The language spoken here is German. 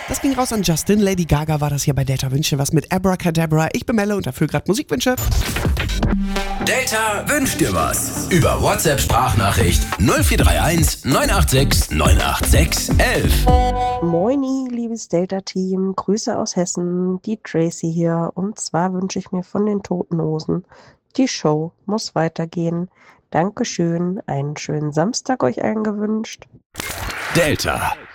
Das ging raus an Justin. Lady Gaga war das hier bei Delta Wünsche was mit Abracadabra. Ich bin Melle und erfülle gerade Musikwünsche. Delta wünscht dir was. Über WhatsApp-Sprachnachricht 0431 986 986 11. Moini, liebes Delta-Team, Grüße aus Hessen, die Tracy hier. Und zwar wünsche ich mir von den Toten Hosen, die Show muss weitergehen. Dankeschön, einen schönen Samstag euch allen gewünscht. Delta.